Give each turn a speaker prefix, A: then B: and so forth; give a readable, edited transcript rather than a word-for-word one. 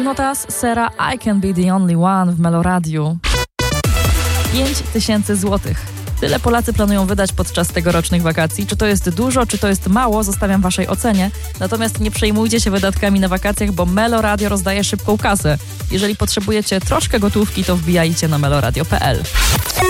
A: Notas, Sera, I Can Be The Only One w Meloradiu. 5000 złotych. Tyle Polacy planują wydać podczas tegorocznych wakacji. Czy to jest dużo, czy to jest mało, zostawiam waszej ocenie. Natomiast nie przejmujcie się wydatkami na wakacjach, bo Meloradio rozdaje szybką kasę. Jeżeli potrzebujecie troszkę gotówki, to wbijajcie na meloradio.pl.